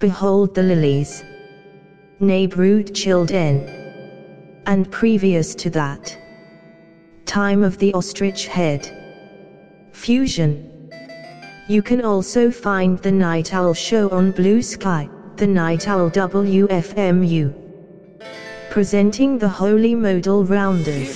Behold the lilies. Nay, brood children. And previous to that, time of the ostrich head. Fusion. You can also find the Night Owl Show on Blue Sky, the Night Owl WFMU. Presenting the Holy Modal Rounders.